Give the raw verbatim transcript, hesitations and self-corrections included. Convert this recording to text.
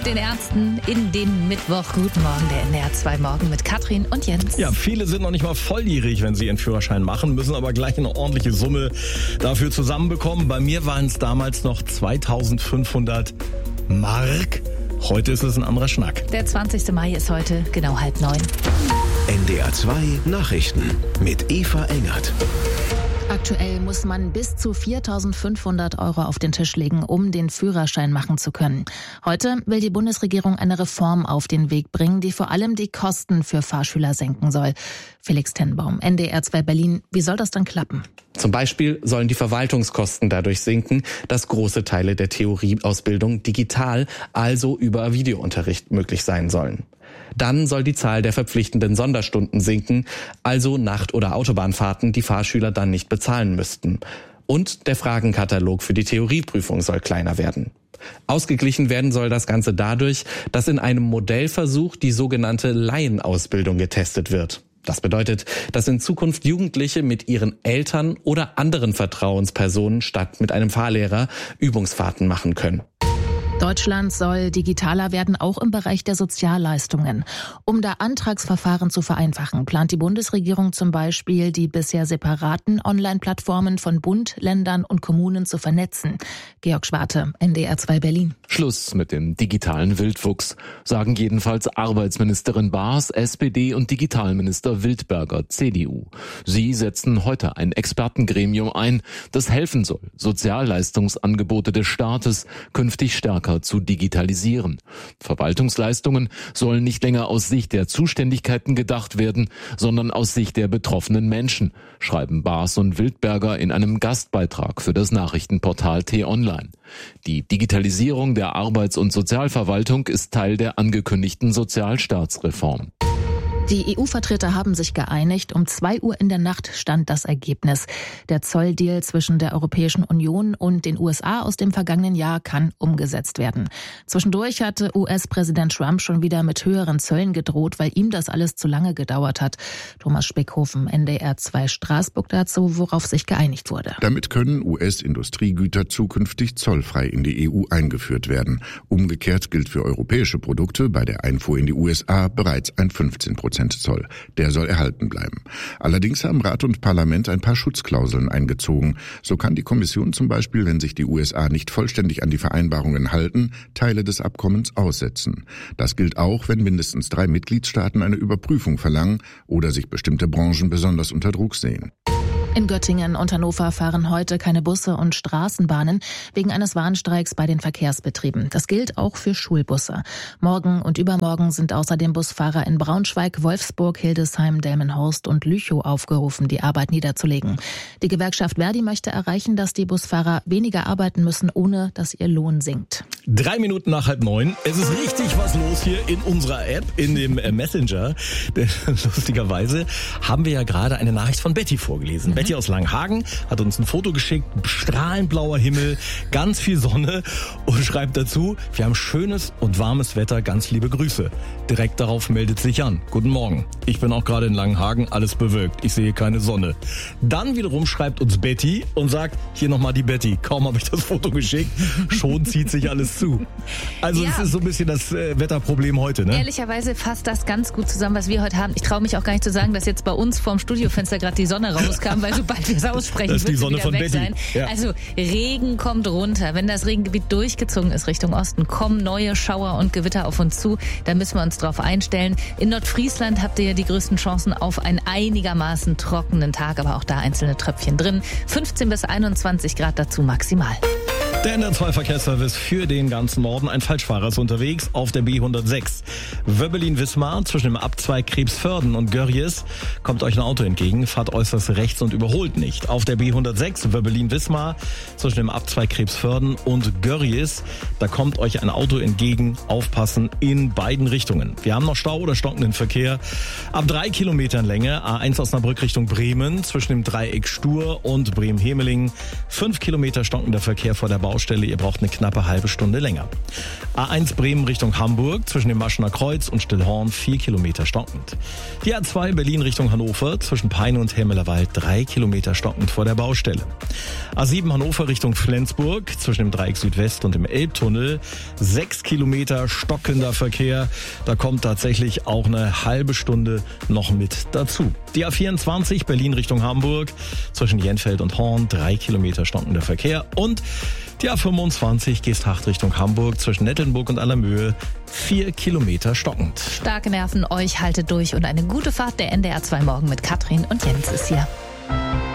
den Ärzten in den Mittwoch. Guten Morgen, der N D R zwei Morgen mit Katrin und Jens. Ja, viele sind noch nicht mal volljährig, wenn sie ihren Führerschein machen, müssen aber gleich eine ordentliche Summe dafür zusammenbekommen. Bei mir waren es damals noch zweitausendfünfhundert Mark. Heute ist es ein anderer Schnack. Der zwanzigste Mai ist heute genau halb neun. N D R zwei Nachrichten mit Eva Engert. Aktuell muss man bis zu viertausendfünfhundert Euro auf den Tisch legen, um den Führerschein machen zu können. Heute will die Bundesregierung eine Reform auf den Weg bringen, die vor allem die Kosten für Fahrschüler senken soll. Felix Tenbaum, N D R zwei Berlin. Wie soll das dann klappen? Zum Beispiel sollen die Verwaltungskosten dadurch sinken, dass große Teile der Theorieausbildung digital, also über Videounterricht möglich sein sollen. Dann soll die Zahl der verpflichtenden Sonderstunden sinken, also Nacht- oder Autobahnfahrten, die Fahrschüler dann nicht bezahlen müssten. Und der Fragenkatalog für die Theorieprüfung soll kleiner werden. Ausgeglichen werden soll das Ganze dadurch, dass in einem Modellversuch die sogenannte Laienausbildung getestet wird. Das bedeutet, dass in Zukunft Jugendliche mit ihren Eltern oder anderen Vertrauenspersonen statt mit einem Fahrlehrer Übungsfahrten machen können. Deutschland soll digitaler werden, auch im Bereich der Sozialleistungen. Um da Antragsverfahren zu vereinfachen, plant die Bundesregierung zum Beispiel, die bisher separaten Online-Plattformen von Bund, Ländern und Kommunen zu vernetzen. Georg Schwarte, N D R zwei Berlin. Schluss mit dem digitalen Wildwuchs, sagen jedenfalls Arbeitsministerin Baas, S P D und Digitalminister Wildberger, C D U. Sie setzen heute ein Expertengremium ein, das helfen soll, Sozialleistungsangebote des Staates künftig stärker zu digitalisieren. Verwaltungsleistungen sollen nicht länger aus Sicht der Zuständigkeiten gedacht werden, sondern aus Sicht der betroffenen Menschen, schreiben Baas und Wildberger in einem Gastbeitrag für das Nachrichtenportal T-Online. Die Digitalisierung der Arbeits- und Sozialverwaltung ist Teil der angekündigten Sozialstaatsreform. Die E U-Vertreter haben sich geeinigt. Um zwei Uhr in der Nacht stand das Ergebnis. Der Zolldeal zwischen der Europäischen Union und den U S A aus dem vergangenen Jahr kann umgesetzt werden. Zwischendurch hatte U S-Präsident Trump schon wieder mit höheren Zöllen gedroht, weil ihm das alles zu lange gedauert hat. Thomas Speckhofen, N D R zwei Straßburg dazu, worauf sich geeinigt wurde. Damit können U S-Industriegüter zukünftig zollfrei in die E U eingeführt werden. Umgekehrt gilt für europäische Produkte bei der Einfuhr in die U S A bereits ein fünfzehn Prozent Zoll. Der soll erhalten bleiben. Allerdings haben Rat und Parlament ein paar Schutzklauseln eingezogen. So kann die Kommission zum Beispiel, wenn sich die U S A nicht vollständig an die Vereinbarungen halten, Teile des Abkommens aussetzen. Das gilt auch, wenn mindestens drei Mitgliedstaaten eine Überprüfung verlangen oder sich bestimmte Branchen besonders unter Druck sehen. In Göttingen und Hannover fahren heute keine Busse und Straßenbahnen wegen eines Warnstreiks bei den Verkehrsbetrieben. Das gilt auch für Schulbusse. Morgen und übermorgen sind außerdem Busfahrer in Braunschweig, Wolfsburg, Hildesheim, Delmenhorst und Lüchow aufgerufen, die Arbeit niederzulegen. Die Gewerkschaft Verdi möchte erreichen, dass die Busfahrer weniger arbeiten müssen, ohne dass ihr Lohn sinkt. Drei Minuten nach halb neun. Es ist richtig was los hier in unserer App, in dem Messenger. Denn lustigerweise haben wir ja gerade eine Nachricht von Betty vorgelesen. Betty aus Langhagen hat uns ein Foto geschickt, strahlend blauer Himmel, ganz viel Sonne und schreibt dazu, wir haben schönes und warmes Wetter, ganz liebe Grüße. Direkt darauf meldet sich an. Guten Morgen, ich bin auch gerade in Langhagen, alles bewölkt, ich sehe keine Sonne. Dann wiederum schreibt uns Betty und sagt, hier nochmal die Betty, kaum habe ich das Foto geschickt, schon zieht sich alles zu. Also es ja. ist so ein bisschen das äh, Wetterproblem heute, ne? Ehrlicherweise fasst das ganz gut zusammen, was wir heute haben. Ich traue mich auch gar nicht zu sagen, dass jetzt bei uns vorm Studiofenster gerade die Sonne rauskam, weil sobald wir es aussprechen, das ist die Sonne wieder von weg Betty. sein. Ja. Also Regen kommt runter. Wenn das Regengebiet durchgezogen ist Richtung Osten, kommen neue Schauer und Gewitter auf uns zu. Da müssen wir uns drauf einstellen. In Nordfriesland habt ihr die größten Chancen auf einen einigermaßen trockenen Tag, aber auch da einzelne Tröpfchen drin. fünfzehn bis einundzwanzig Grad dazu maximal. Der N D R zwei Verkehrsservice für den ganzen Norden. Ein Falschfahrer ist unterwegs auf der B hundertsechs. Wöbbelin-Wismar zwischen dem Abzweig Krebsförden und Görries kommt euch ein Auto entgegen, fahrt äußerst rechts und überholt nicht. Auf der B hundertsechs Wöbbelin-Wismar zwischen dem Abzweig Krebsförden und Görries, da kommt euch ein Auto entgegen, aufpassen in beiden Richtungen. Wir haben noch Stau oder stockenden Verkehr ab drei Kilometern Länge, A eins Osnabrück Richtung Bremen zwischen dem Dreieck Stur und Bremen-Hemeling. Fünf Kilometer stockender Verkehr vor der Bau Baustelle, ihr braucht eine knappe halbe Stunde länger. A eins Bremen Richtung Hamburg, zwischen dem Maschener Kreuz und Stillhorn vier Kilometer stockend. Die A zwei Berlin Richtung Hannover, zwischen Peine und Helmelerwald drei Kilometer stockend vor der Baustelle. A sieben Hannover Richtung Flensburg, zwischen dem Dreieck Südwest und dem Elbtunnel sechs Kilometer stockender Verkehr. Da kommt tatsächlich auch eine halbe Stunde noch mit dazu. Die A vierundzwanzig Berlin Richtung Hamburg, zwischen Jenfeld und Horn drei Kilometer stockender Verkehr. Und die A fünfundzwanzig Geesthacht Richtung Hamburg, zwischen Nettelnburg und Allermöhe vier Kilometer stockend. Starke Nerven, euch haltet durch und eine gute Fahrt. Der N D R zwei Morgen mit Katrin und Jens ist hier.